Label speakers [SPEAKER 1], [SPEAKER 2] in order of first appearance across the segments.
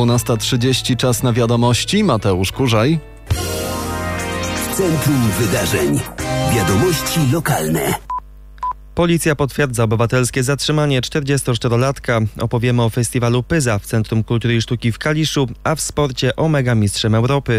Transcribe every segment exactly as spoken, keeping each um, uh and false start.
[SPEAKER 1] dwunasta trzydzieści, czas na wiadomości. Mateusz Kurzaj.
[SPEAKER 2] W centrum wydarzeń. Wiadomości lokalne.
[SPEAKER 3] Policja potwierdza obywatelskie zatrzymanie czterdziestoczterolatka. Opowiemy o festiwalu Pyza w Centrum Kultury i Sztuki w Kaliszu, a w sporcie o mega mistrzem Europy.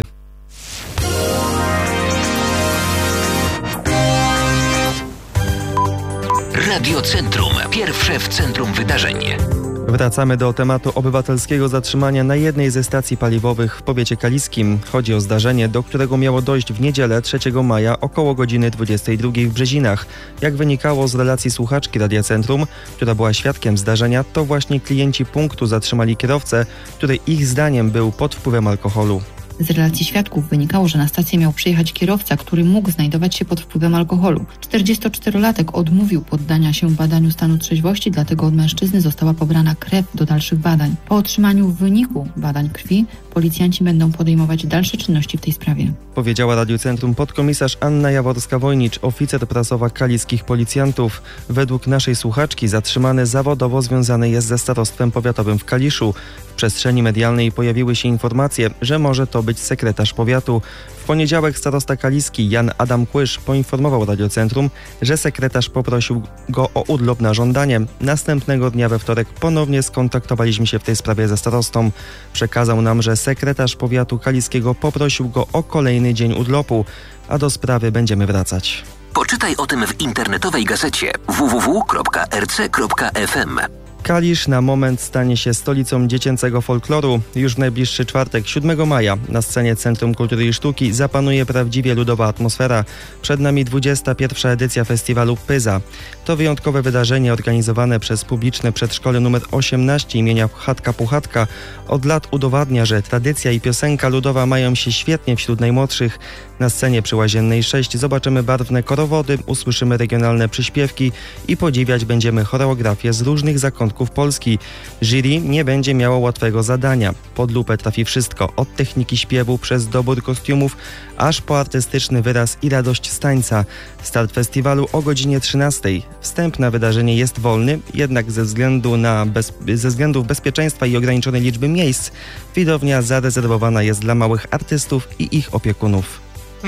[SPEAKER 2] Radio Centrum. Pierwsze w centrum wydarzeń.
[SPEAKER 3] Wracamy do tematu obywatelskiego zatrzymania na jednej ze stacji paliwowych w powiecie kaliskim. Chodzi o zdarzenie, do którego miało dojść w niedzielę trzeciego maja około godziny dwudziestej drugiej w Brzezinach. Jak wynikało z relacji słuchaczki Radia Centrum, która była świadkiem zdarzenia, to właśnie klienci punktu zatrzymali kierowcę, który ich zdaniem był pod wpływem alkoholu.
[SPEAKER 4] Z relacji świadków wynikało, że na stację miał przyjechać kierowca, który mógł znajdować się pod wpływem alkoholu. czterdziestoczterolatek odmówił poddania się badaniu stanu trzeźwości, dlatego od mężczyzny została pobrana krew do dalszych badań. Po otrzymaniu wyniku badań krwi policjanci będą podejmować dalsze czynności w tej sprawie.
[SPEAKER 3] Powiedziała Radiu Centrum podkomisarz Anna Jaworska-Wojnicz, oficer prasowa kaliskich policjantów. Według naszej słuchaczki zatrzymany zawodowo związany jest ze starostwem powiatowym w Kaliszu. W przestrzeni medialnej pojawiły się informacje, że może to być sekretarz powiatu. W poniedziałek starosta kaliski Jan Adam Kłysz poinformował Radiocentrum, że sekretarz poprosił go o urlop na żądanie. Następnego dnia we wtorek ponownie skontaktowaliśmy się w tej sprawie ze starostą. Przekazał nam, że sekretarz powiatu kaliskiego poprosił go o kolejny dzień urlopu, a do sprawy będziemy wracać.
[SPEAKER 2] Poczytaj o tym w internetowej gazecie w w w kropka r c kropka f m.
[SPEAKER 3] Kalisz na moment stanie się stolicą dziecięcego folkloru. Już w najbliższy czwartek, siódmego maja, na scenie Centrum Kultury i Sztuki zapanuje prawdziwie ludowa atmosfera. Przed nami dwudziesta pierwsza edycja festiwalu Pyza. To wyjątkowe wydarzenie organizowane przez publiczne przedszkole numer osiemnaście imienia Chatka Puchatka od lat udowadnia, że tradycja i piosenka ludowa mają się świetnie wśród najmłodszych. Na scenie przy Łaziennej sześć zobaczymy barwne korowody, usłyszymy regionalne przyśpiewki i podziwiać będziemy choreografię z różnych zakątków Polski. Jury nie będzie miało łatwego zadania. Pod lupę trafi wszystko, od techniki śpiewu przez dobór kostiumów, aż po artystyczny wyraz i radość z tańca. Start festiwalu o godzinie trzynastej. Wstęp na wydarzenie jest wolny, jednak ze względu na bez, ze względów bezpieczeństwa i ograniczonej liczby miejsc widownia zarezerwowana jest dla małych artystów i ich opiekunów.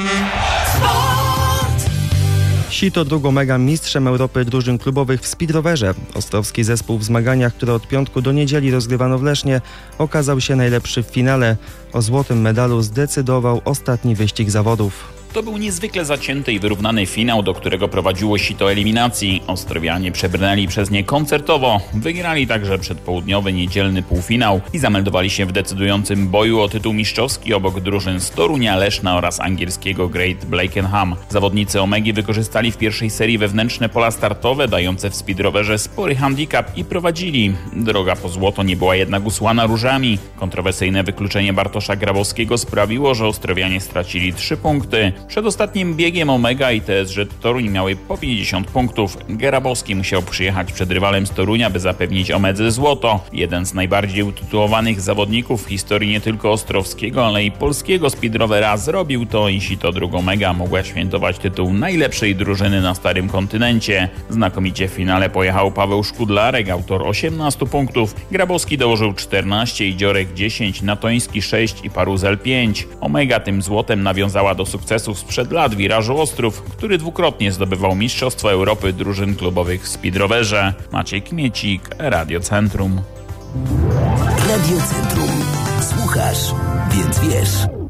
[SPEAKER 3] Sito drugą mega mistrzem Europy drużyn klubowych w speedrowerze. Ostrowski zespół w zmaganiach, które od piątku do niedzieli rozgrywano w Lesznie, okazał się najlepszy w finale. O złotym medalu zdecydował ostatni wyścig zawodów.
[SPEAKER 5] To był niezwykle zacięty i wyrównany finał, do którego prowadziło sito eliminacji. Ostrowianie przebrnęli przez nie koncertowo, wygrali także przedpołudniowy niedzielny półfinał i zameldowali się w decydującym boju o tytuł mistrzowski obok drużyn z Torunia, Leszna oraz angielskiego Great Blakenham. Zawodnicy Omegi wykorzystali w pierwszej serii wewnętrzne pola startowe, dające w speedrowerze spory handicap i prowadzili. Droga po złoto nie była jednak usłana różami. Kontrowersyjne wykluczenie Bartosza Grabowskiego sprawiło, że Ostrowianie stracili trzy punkty. Przed ostatnim biegiem Omega i T S Z Toruń miały po pięćdziesiąt punktów. Grabowski musiał przyjechać przed rywalem z Torunia, by zapewnić Omedze złoto. Jeden z najbardziej utytułowanych zawodników w historii nie tylko ostrowskiego, ale i polskiego speedrovera zrobił to i sito drugą Omega mogła świętować tytuł najlepszej drużyny na starym kontynencie. Znakomicie w finale pojechał Paweł Szkudlarek, autor osiemnastu punktów. Grabowski dołożył czternaście, Idziorek dziesięć, Natoński sześć i Paruzel pięć. Omega tym złotem nawiązała do sukcesu sprzed lat Wirażu Ostrów, który dwukrotnie zdobywał Mistrzostwo Europy drużyn klubowych w speedrowerze. Maciej Kmiecik, Radio Centrum.
[SPEAKER 2] Radio Centrum. Słuchasz, więc wiesz.